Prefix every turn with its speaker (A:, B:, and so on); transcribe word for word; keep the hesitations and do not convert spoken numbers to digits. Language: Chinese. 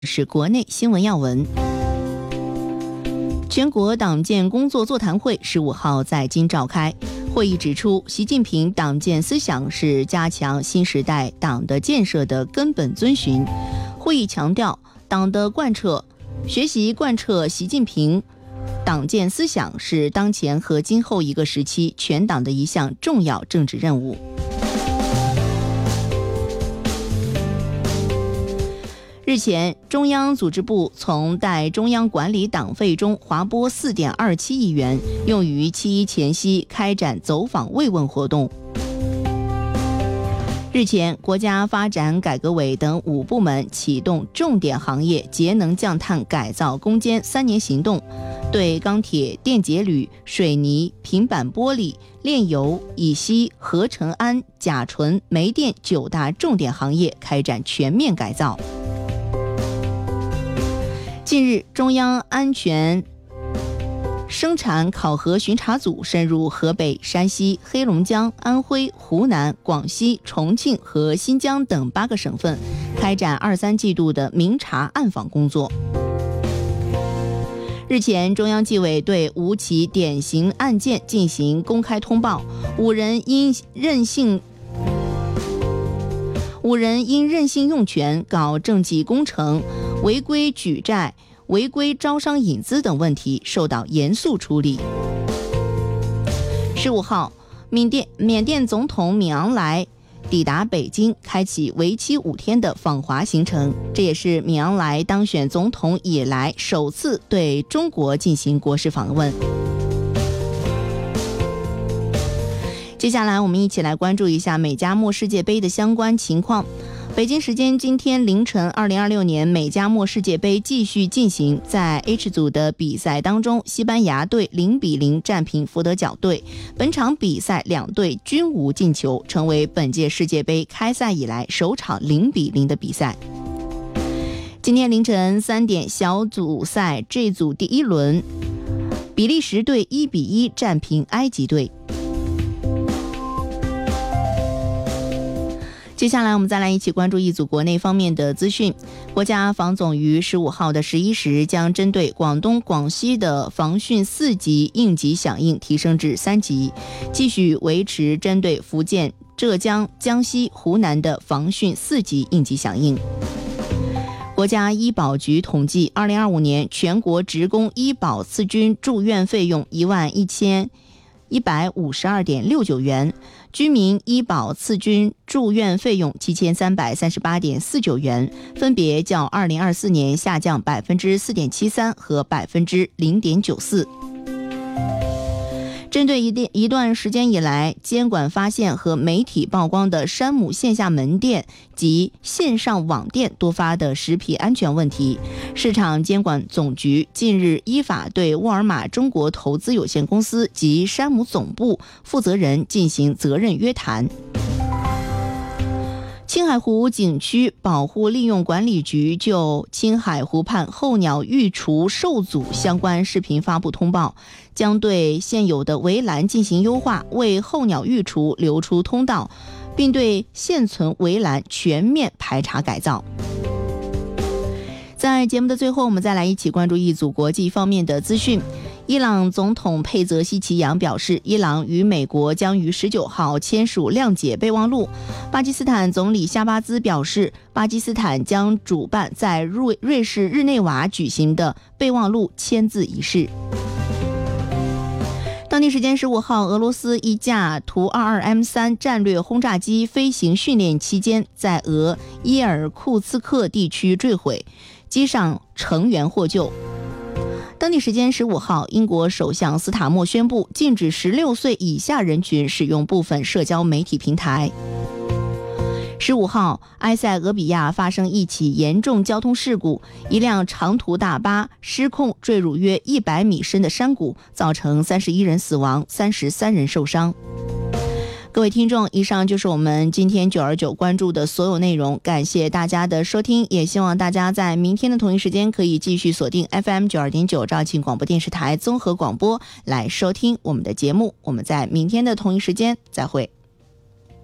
A: 是国内新闻要闻。全国党建工作座谈会十五号在京召开。会议指出，习近平党建思想是加强新时代党的建设的根本遵循。会议强调，党的贯彻、学习贯彻习近平党建思想是当前和今后一个时期全党的一项重要政治任务。日前，中央组织部从待中央管理党费中划拨 四点二七亿元，用于七一前夕开展走访慰问活动。日前，国家发展改革委等五部门启动重点行业节能降碳改造攻坚三年行动，对钢铁、电解铝、水泥、平板玻璃、炼油、乙烯、合成氨、甲醇、煤电九大重点行业开展全面改造。近日，中央安全生产考核巡查组深入河北、山西、黑龙江、安徽、湖南、广西、重庆和新疆等八个省份，开展二三季度的明察暗访工作。日前，中央纪委对五起典型案件进行公开通报，五人因任性五人因任性用权、搞政绩工程、违规举债、违规招商引资等问题受到严肃处理。十五号，缅甸缅甸总统敏昂莱抵达北京，开启为期五天的访华行程，这也是敏昂莱当选总统以来首次对中国进行国事访问。接下来我们一起来关注一下美加墨世界杯的相关情况。北京时间今天凌晨，二零二六年美加墨世界杯继续进行。在 H 组的比赛当中，西班牙队零比零战平福德角队。本场比赛两队均无进球，成为本届世界杯开赛以来首场零比零的比赛。今天凌晨三点，小组赛 G 组第一轮，比利时队一比一战平埃及队。接下来我们再来一起关注一组国内方面的资讯。国家防总于十五号的十一时将针对广东、广西的防汛四级应急响应提升至三级，继续维持针对福建、浙江、江西、湖南的防汛四级应急响应。国家医保局统计，二零二五年全国职工医保次均住院费用一万一千一百五十二点六九元。居民医保次均住院费用七千三百三十八点四九元，分别较二零二四年下降百分之四点七三和百分之零点九四。针对一一段时间以来监管发现和媒体曝光的山姆线下门店及线上网店多发的食品安全问题，市场监管总局近日依法对沃尔玛中国投资有限公司及山姆总部负责人进行责任约谈。青海湖景区保护利用管理局就青海湖畔候鸟育雏受阻相关视频发布通报，将对现有的围栏进行优化，为候鸟育雏留出通道，并对现存围栏全面排查改造。在节目的最后，我们再来一起关注一组国际方面的资讯。伊朗总统佩泽希奇扬表示，伊朗与美国将于十九号签署谅解备忘录。巴基斯坦总理夏巴兹表示，巴基斯坦将主办在瑞瑞士日内瓦举行的备忘录签字仪式。当地时间十五号，俄罗斯一架图 二二 M 三 战略轰炸机飞行训练期间，在俄伊尔库茨克地区坠毁，机上成员获救。当地时间十五号，英国首相斯塔默宣布禁止十六岁以下人群使用部分社交媒体平台。十五号，埃塞俄比亚发生一起严重交通事故，一辆长途大巴失控坠入约一百米深的山谷，造成三十一人死亡，三十三人受伤。各位听众，以上就是我们今天九二九关注的所有内容，感谢大家的收听，也希望大家在明天的同一时间可以继续锁定 F M 九二点九 肇庆广播电视台综合广播来收听我们的节目。我们在明天的同一时间再会。